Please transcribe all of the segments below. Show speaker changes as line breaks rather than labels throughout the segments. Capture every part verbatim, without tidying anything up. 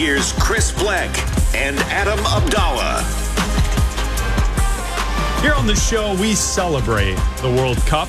here's Chris Bleck and Adam Abdallah.
Here on the show, we celebrate the World Cup.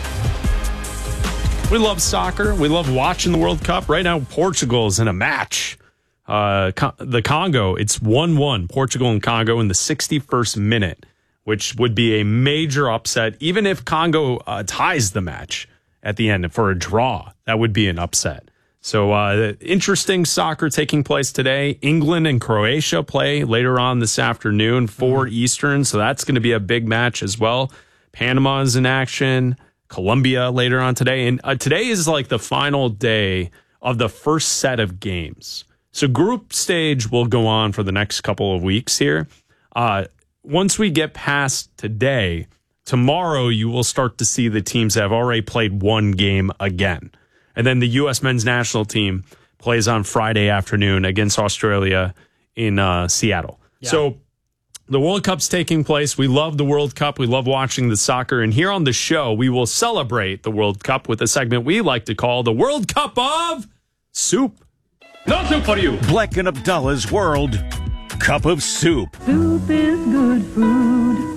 We love soccer. We love watching the World Cup. Right now, Portugal is in a match. Uh, the Congo, it's one one, Portugal and Congo in the sixty-first minute, which would be a major upset. Even if Congo uh, ties the match at the end for a draw, that would be an upset. So uh, interesting soccer taking place today. England and Croatia play later on this afternoon, four mm-hmm. Eastern. So that's going to be a big match as well. Panama's in action. Colombia later on today. And uh, today is like the final day of the first set of games. So group stage will go on for the next couple of weeks here. Uh, once we get past today, tomorrow you will start to see the teams that have already played one game again. And then the U S men's national team plays on Friday afternoon against Australia in uh, Seattle. Yeah. So the World Cup's taking place. We love the World Cup. We love watching the soccer. And here on the show, we will celebrate the World Cup with a segment we like to call the World Cup of Soup. No soup for you.
Bleck and Abdallah's World Cup of Soup.
Soup is good food.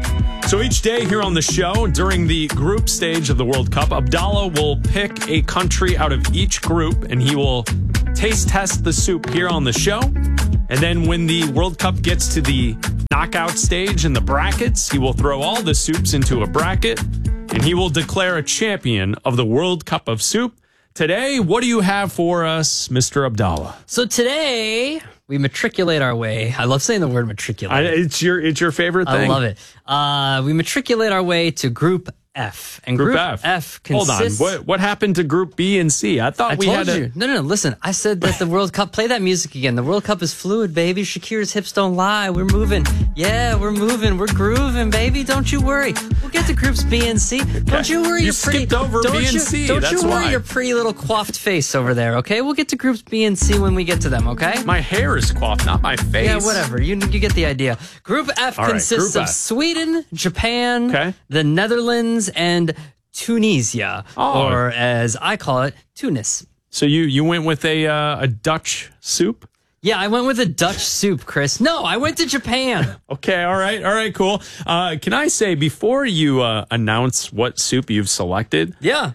So each day here on the show, during the group stage of the World Cup, Abdallah will pick a country out of each group, and he will taste test the soup here on the show. And then when the World Cup gets to the knockout stage in the brackets, he will throw all the soups into a bracket, and he will declare a champion of the World Cup of Soup. Today, what do you have for us, Mister Abdallah?
So today, we matriculate our way. I love saying the word matriculate.
I, it's your it's your favorite thing.
I love it. Uh, we matriculate our way to Group F. And
Group,
Group
F.
F consists...
Hold on. What, what happened to Group B and C? I thought
I
we
told
had
you.
a...
No, no, no. Listen, I said that the World Cup... Play that music again. The World Cup is fluid, baby. Shakira's hips don't lie. We're moving. Yeah, we're moving. We're grooving, baby. Don't you worry. We'll get to Groups B and C. Okay. Don't you worry.
You
your pretty,
skipped over
don't
B and
you,
C.
Don't
That's
you worry
why.
your pretty little coiffed face over there, okay? We'll get to Groups B and C when we get to them, okay?
My hair is coiffed, not my face.
Yeah, whatever. You you get the idea. Group F
All right,
consists
Group
of
F.
Sweden, Japan,
Okay.
the Netherlands, and Tunisia,
Oh.
or as I call it, Tunis.
So you, you went with a uh, a Dutch soup?
Yeah, I went with a Dutch soup, Chris. No, I went to Japan.
Okay, all right, all right, cool. Uh, can I say, before you uh, announce what soup you've selected,
Yeah.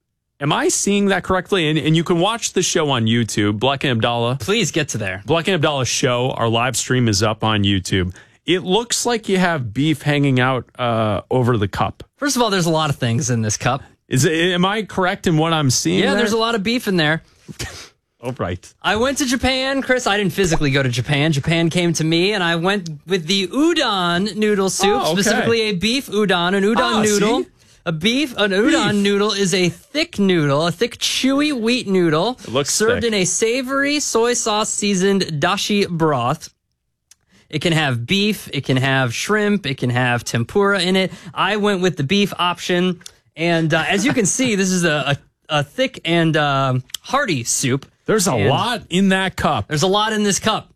am I seeing that correctly? And, and you can watch the show on YouTube, Bleck and Abdallah.
Please get to there.
Bleck and Abdallah show, our live stream is up on YouTube. It looks like you have beef hanging out uh, over the cup.
First of all, there's a lot of things in this cup.
Is it, am I correct in what I'm seeing?
Yeah,
there?
there's a lot of beef in there.
Oh, right.
I went to Japan, Chris. I didn't physically go to Japan. Japan came to me, and I went with the udon noodle soup,
Oh, okay.
specifically a beef udon, an udon
Ah,
noodle.
see?
A beef, an udon
Beef.
noodle is a thick noodle, a thick, chewy wheat noodle,
It looks
served
thick.
in a savory soy sauce seasoned dashi broth. It can have beef, it can have shrimp, it can have tempura in it. I went with the beef option, and uh, as you can see, this is a, a, a thick and um hearty soup.
There's a
And
lot in that cup.
There's a lot in this cup.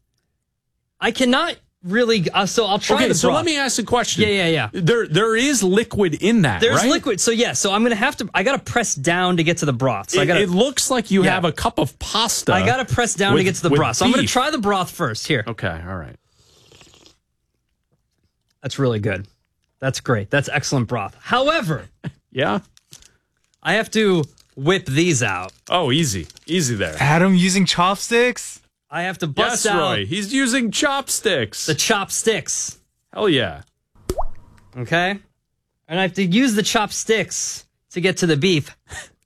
I cannot really, uh, so I'll try
Okay,
the
so
broth.
let me ask a question.
Yeah, yeah, yeah.
There, there is liquid in that,
There's
right?
liquid, so yeah, so I'm gonna have to, I gotta press down to get to the broth. So I
It,
gotta,
it looks like you
Yeah.
have a cup of pasta.
I gotta press down
with-
to get to the
with
broth. So I'm gonna
beef.
try the broth first. Here.
Okay, all right.
That's really good. That's great. That's excellent broth. However,
Yeah?
I have to whip these out.
Oh, easy. Easy there.
Adam using chopsticks?
I have to bust
Yes,
out
Roy. He's using chopsticks.
the chopsticks.
Hell yeah.
Okay? And I have to use the chopsticks to get to the beef.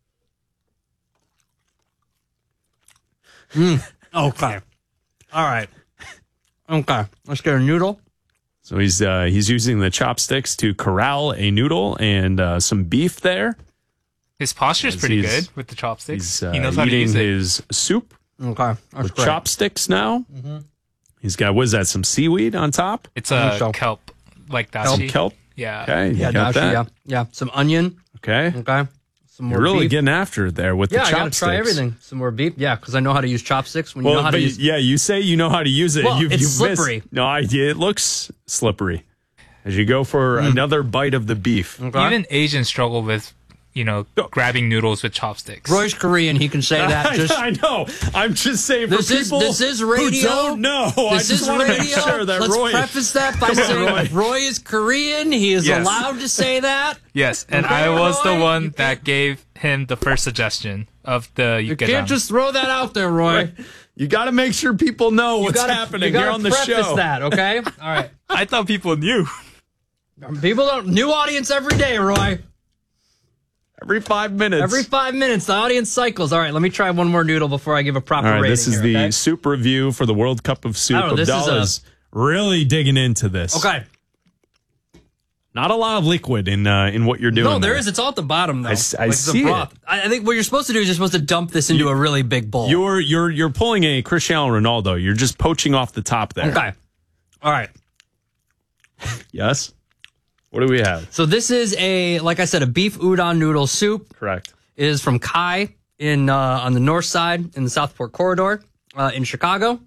mm. Okay. All right. Okay. Let's get a noodle.
So he's uh, he's using the chopsticks to corral a noodle and uh, some beef there.
His posture's
As
pretty
he's-
good with the chopsticks.
He's uh,
he knows how to
eating
use it.
his soup
Okay. That's
with
great.
chopsticks now.
Mm-hmm.
He's got, what is that, some seaweed on top?
It's
I think
a
so.
kelp, like that.
Some kelp?
Yeah.
Okay, you
Yeah,
got
dashi,
that?
yeah. Yeah. Some onion.
Okay.
Okay. Some more
You're really
beef.
getting after it there with
Yeah,
the
I
chopsticks.
gotta try everything. Some more beef. Yeah, because I know how to use chopsticks. When you
Well,
know how to
but
use.
yeah, you say you know how to use it.
Well,
you've,
it's
you've
slippery.
Missed. No, I, it looks slippery as you go for another bite of the beef.
Okay.
Even Asians struggle with you know, grabbing noodles with chopsticks.
Roy's Korean. He can say that. Just,
I, I know. I'm just saying for
this is
people
this is radio.
who don't know.
This
I just
is
want to
radio.
make sure that
Let's
Roy.
preface that by
Come on,
saying
Roy.
Roy is Korean. He is
Yes.
allowed to say that.
Yes, and
Okay,
I was the
Roy,
one
you
that gave him the first suggestion of the
You
Yukedam.
can't just throw that out there, Roy.
You got to make sure people know what's
gotta,
happening
you gotta
here on the
preface
show.
that, okay? All right.
I thought people knew.
People don't. New audience every day, Roy.
Every five minutes.
Every five minutes, the audience cycles. All right, let me try one more noodle before I give a proper
All right,
rating.
this is
here,
the
okay?
soup review for the World Cup of Soup.
I don't know, this is
Abdallah's really digging into this.
Okay.
Not a lot of liquid in uh, in what you're doing.
No, there
there
is. It's all at the bottom, though.
I s- I
Like the
see
broth.
it.
I I think what you're supposed to do is you're supposed to dump this into a really big bowl.
You're you're you're pulling a Cristiano Ronaldo. You're just poaching off the top there.
Okay. All right.
Yes. What do we have?
So this is a, like I said, a beef udon noodle soup.
Correct.
It is from Kai in uh, on the north side in the Southport corridor uh, in Chicago.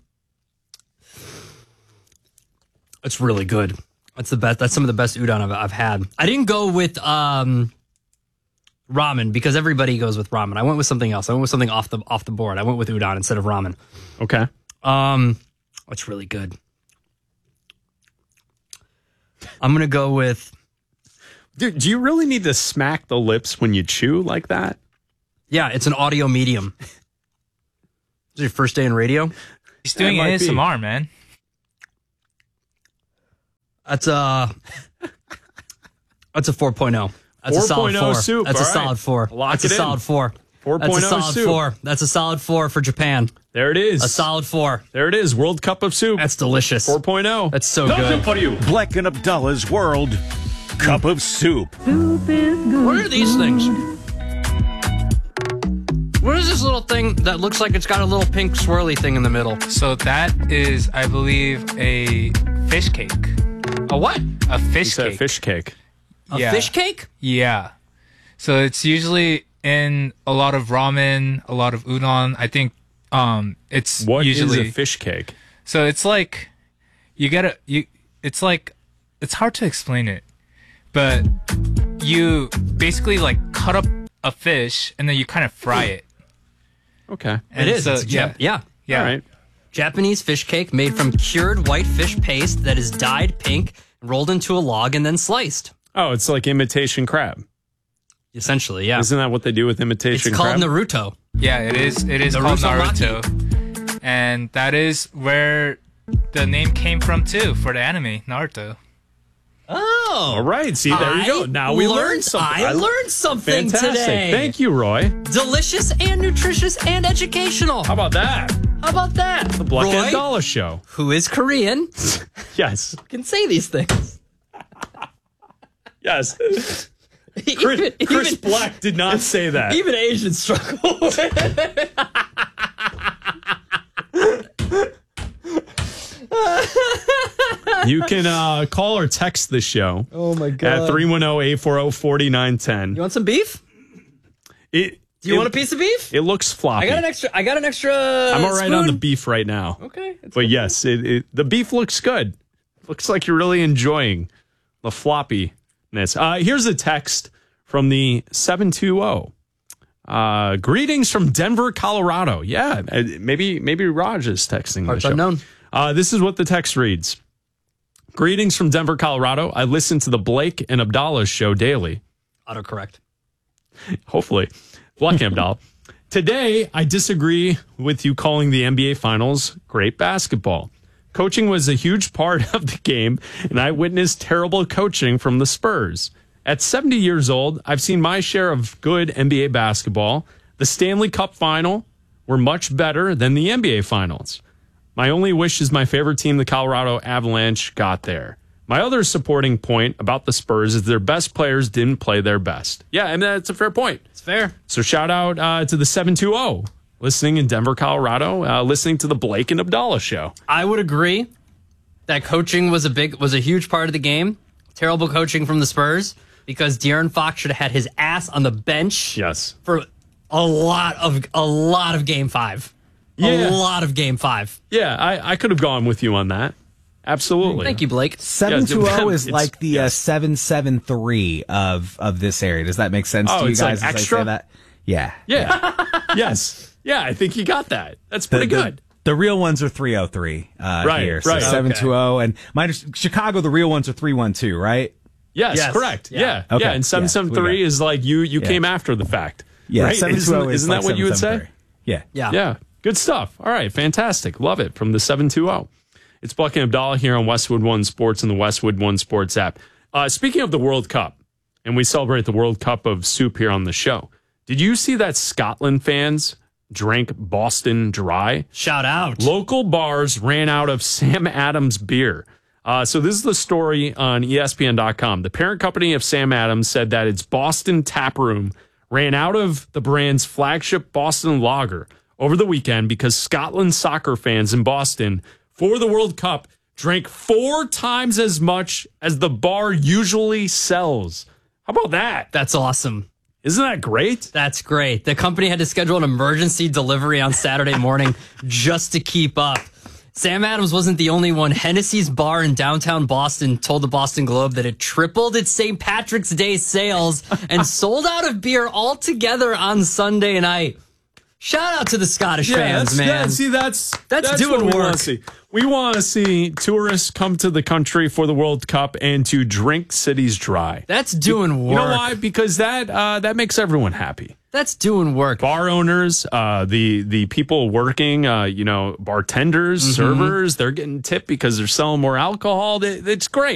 It's really good. That's the best. That's some of the best udon I've, I've had. I didn't go with um, ramen because everybody goes with ramen. I went with something else. I went with something off the off the board. I went with udon instead of ramen.
Okay.
Um, it's really good. I'm gonna go with.
Dude, do you really need to smack the lips when you chew like that?
Yeah, it's an audio medium. Is it your first day in radio?
He's doing
That might
A S M R, man.
That's a that's a four point oh. That's a solid
4.0
four.
soup,
That's a
all right.
solid four.
Lock
That's
it
a
in.
solid four.
four point oh
That's a solid
soup.
four. That's a solid four for Japan.
There it is.
A solid four.
There it is. World Cup of Soup.
That's delicious.
four point oh.
That's so good.
for you. Black and Abdallah's World Cup of Soup.
Soup is good.
What are these things? What is this little thing that looks like it's got a little pink swirly thing in the middle?
So that is, I believe, a fish cake.
A what?
A fish
It's a
cake.
fish cake.
A
Yeah.
fish cake?
Yeah. So it's usually in a lot of ramen, a lot of udon. I think um it's
What is
usually
a fish cake?
So it's like you get a you it's like it's hard to explain it. But you basically like cut up a fish and then you kind of fry it.
Okay.
And
It is.
so,
It's a
yeah.
Jap- yeah.
Yeah.
All right.
Japanese fish cake made from cured white fish paste that is dyed pink, rolled into a log, and then sliced.
Oh, it's like imitation crab.
Essentially, yeah.
Isn't that what they do with
It's
imitation
called
crab?
Naruto.
Yeah, it is it is called
Naruto
Naruto. And that is where the name came from too for the anime, Naruto.
Oh.
All right. See, there you go. Now we learned something.
I learned something
Fantastic.
today.
Thank you, Roy.
Delicious and nutritious and educational.
How about that?
How about that?
The Black
Roy,
and Dollar Show.
who is Korean,
Yes.
can say these things.
Yes. Chris,
even,
Chris
even,
Black did not say that.
even Asians struggle with it.
You can uh, call or text the show
Oh my
at
god.
three one zero, eight four zero, four nine one zero.
You want some beef?
It,
Do you
it,
want a piece of beef?
It looks floppy.
I got an extra. I got an extra.
I'm all right
spoon.
on the beef right now.
Okay. it's
But
good.
yes, it, it, the beef looks good. Looks like you're really enjoying the floppiness. Uh, here's a text from the seven two zero. Uh, greetings from Denver, Colorado. Yeah, uh, maybe maybe Raj is texting the
Parts
show.
unknown.
Uh, this is what the text reads. Greetings from Denver, Colorado. I listen to the Blake and Abdallah show daily.
Autocorrect.
Hopefully. Black and Abdallah. Today, I disagree with you calling the N B A Finals great basketball. Coaching was a huge part of the game, and I witnessed terrible coaching from the Spurs. At seventy years old, I've seen my share of good N B A basketball. The Stanley Cup final were much better than the N B A Finals. My only wish is my favorite team, the Colorado Avalanche, got there. My other supporting point about the Spurs is their best players didn't play their best. Yeah, and that's a fair point.
It's fair.
So shout out uh, to the seven two zero listening in Denver, Colorado, uh, listening to the Blake and Abdallah show.
I would agree that coaching was a big, was a huge part of the game. Terrible coaching from the Spurs because De'Aaron Fox should have had his ass on the bench
Yes.
for a lot of a lot of Game Five.
Yeah.
A lot of Game Five.
Yeah, I, I could have gone with you on that. Absolutely.
Thank you, Blake.
seven two zero
Yeah,
is
it's-
like the uh, seven seven three of of this area. Does that make sense
Oh,
to you
it's like
guys as I
extra?
say that? Yeah.
Yeah. Yes. Yeah, I think you got that. That's pretty
the,
good.
The, the real ones are three oh three uh,
Right,
here. So
right.
seven two zero. And my, Chicago, the real ones are three one two, right?
Yes,
Yes.
correct.
Yeah.
Yeah.
Okay.
Yeah. And seven seven three
Yeah,
is like you you
Yeah.
came after the fact.
Yeah,
Right?
seven two
Isn't,
zero is
isn't
like
that what you would
seven
say?
seven three. Yeah.
Yeah.
Yeah. Good stuff. All right. Fantastic. Love it. From the seven two zero. It's Buck and Abdallah here on Westwood One Sports and the Westwood One Sports app. Uh, speaking of the World Cup, and we celebrate the World Cup of soup here on the show. Did you see that Scotland fans drank Boston Dry?
Shout out.
Local bars ran out of Sam Adams beer. Uh, so this is the story on E S P N dot com. The parent company of Sam Adams said that its Boston tap room ran out of the brand's flagship Boston Lager over the weekend because Scotland soccer fans in Boston for the World Cup drank four times as much as the bar usually sells. How about that?
That's awesome.
Isn't that great?
That's great. The company had to schedule an emergency delivery on Saturday morning just to keep up. Sam Adams wasn't the only one. Hennessy's bar in downtown Boston told the Boston Globe that it tripled its Saint Patrick's Day sales and sold out of beer altogether on Sunday night. Shout out to the Scottish fans,
that's,
man.
Yeah, see, that's
That's doing
what we
work.
wanna see. We want to see tourists come to the country for the World Cup and to drink cities dry.
That's doing work.
You know why? Because that uh, that makes everyone happy.
That's doing work.
Bar owners, uh, the the people working, uh, you know, bartenders, servers, they're getting tipped because they're selling more alcohol. It's great.